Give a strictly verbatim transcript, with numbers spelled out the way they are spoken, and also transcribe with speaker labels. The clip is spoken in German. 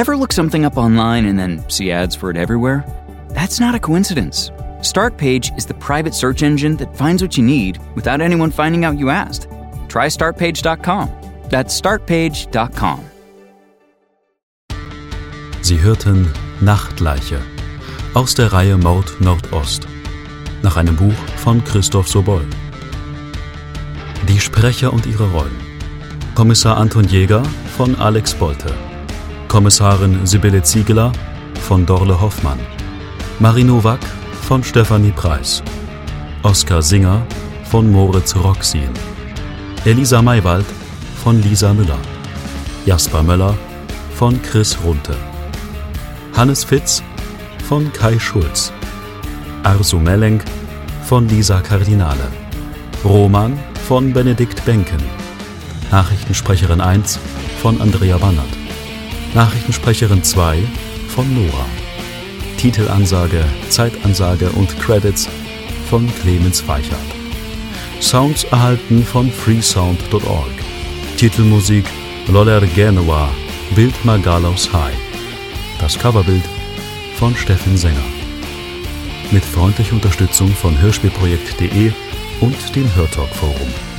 Speaker 1: Ever look something up online and then see ads for it everywhere? That's not a coincidence. Startpage is the private search engine that finds what you need without anyone finding out you asked. Try startpage dot com. That's startpage dot com.
Speaker 2: Sie hörten Nachtleiche aus der Reihe Mord Nordost nach einem Buch von Christoph Sobol. Die Sprecher und ihre Rollen: Kommissar Anton Jäger von Alex Bolte, Kommissarin Sibylle Ziegeler von Dorle Hoffmann, Marie Nowak von Stefanie Preis, Oskar Singer von Moritz Roxin, Elisa Maywald von Lisa Müller, Jasper Möller von Chris Runte, Hannes Fitz von Kai Schulz, Arsu Mellenk von Lisa Kardinale, Roman von Benedikt Benken, Nachrichtensprecherin eins von Andrea Bannert, Nachrichtensprecherin zwei von Nora, Titelansage, Zeitansage und Credits von Clemens Weichert. Sounds erhalten von freesound punkt org. Titelmusik Loller Genua, Bild Magalos High. Das Coverbild von Steffen Sänger. Mit freundlicher Unterstützung von hörspielprojekt punkt de und dem Hörtalk Forum.